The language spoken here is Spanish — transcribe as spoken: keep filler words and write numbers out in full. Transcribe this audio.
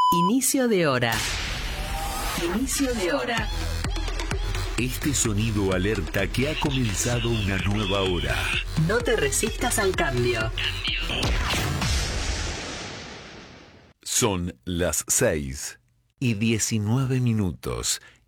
Inicio de hora. Inicio de hora. Este sonido alerta que ha comenzado una nueva hora. No te resistas al cambio. Son las seis y diecinueve minutos